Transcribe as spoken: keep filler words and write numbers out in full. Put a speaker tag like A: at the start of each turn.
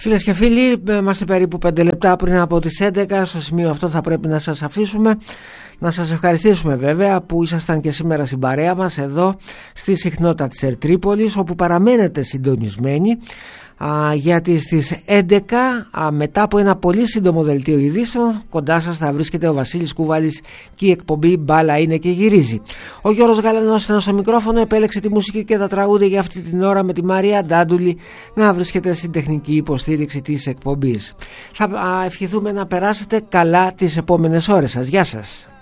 A: Φίλες και φίλοι, είμαστε περίπου πέντε λεπτά πριν από τις έντεκα. Στο σημείο αυτό θα πρέπει να σας αφήσουμε. Να σας ευχαριστήσουμε βέβαια που ήσασταν και σήμερα στην παρέα μας εδώ στη συχνότητα της Ερτρίπολης, όπου παραμένετε συντονισμένοι, α, γιατί στις έντεκα α, μετά από ένα πολύ σύντομο δελτίο ειδήσεων κοντά σας θα βρίσκεται ο Βασίλης Κούβαλης και η εκπομπή Μπάλα είναι και γυρίζει. Ο Γιώργος Γαλανός ήταν στο μικρόφωνο, επέλεξε τη μουσική και τα τραγούδια για αυτή την ώρα, με τη Μαρία Ντάντουλη να βρίσκεται στην τεχνική υποστήριξη της εκπομπής. Θα α, ευχηθούμε να περάσετε καλά τις επόμενες ώρες σας. Γεια σας.